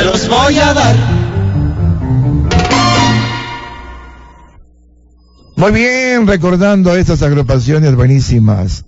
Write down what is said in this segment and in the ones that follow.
los voy a dar. Muy bien, recordando estas agrupaciones buenísimas.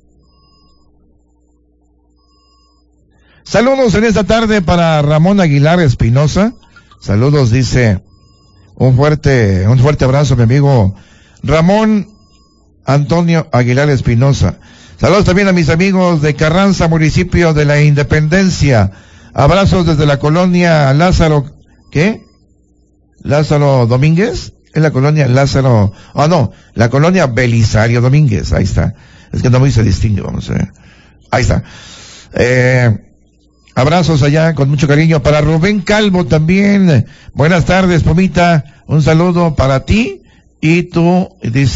Saludos en esta tarde para Ramón Aguilar Espinosa. Saludos, dice. Un fuerte abrazo, mi amigo Ramón Antonio Aguilar Espinosa. Saludos también a mis amigos de Carranza, municipio de la Independencia. Abrazos desde la colonia Lázaro, ¿qué? Lázaro Domínguez. Es la colonia Lázaro, la colonia Belisario Domínguez, ahí está. Es que no muy se distingue, vamos a ver. Ahí está. Abrazos allá, con mucho cariño. Para Rubén Calvo también. Buenas tardes, Pumita. Un saludo para ti y tu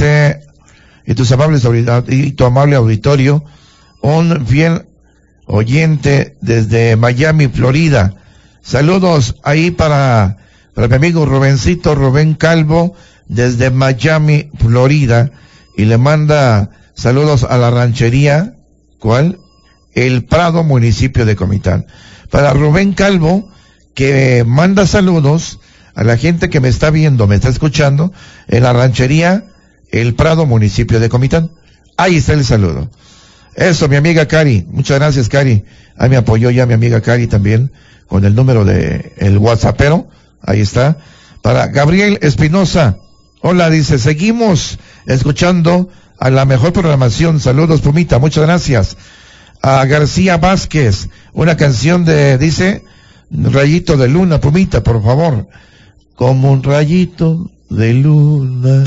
amable auditorio. Un fiel oyente desde Miami, Florida. Saludos ahí para mi amigo Rubén Calvo, desde Miami, Florida, y le manda saludos a la ranchería, ¿cuál? El Prado, municipio de Comitán. Para Rubén Calvo, que manda saludos a la gente que me está viendo, me está escuchando, en la ranchería El Prado, municipio de Comitán. Ahí está el saludo. Eso, mi amiga Cari, muchas gracias, Cari. Ahí me apoyó ya mi amiga Cari también, con el número de el WhatsAppero. Ahí está. Para Gabriel Espinosa. Hola, dice, seguimos escuchando a la mejor programación. Saludos, Pumita, muchas gracias. A García Vázquez, una canción dice, Rayito de Luna, Pumita, por favor. Como un rayito de luna.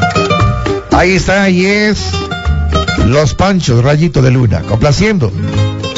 Ahí está, y es Los Panchos, Rayito de Luna, complaciendo.